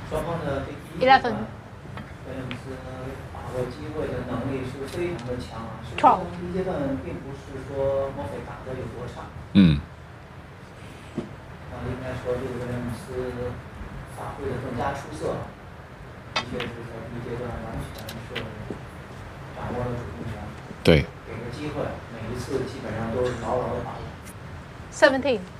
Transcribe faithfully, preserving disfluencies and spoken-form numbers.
双方的这第一阶段，威廉姆斯把握机会的能力是非常的强。实际上第一阶段并不是说莫菲打的有多差。 嗯。 啊，应该说这个威廉姆斯发挥的更加出色，的确是在第一阶段完全是掌握了主动权。 对。 给个机会，每一次基本上都是牢牢的把握。 Seventeen.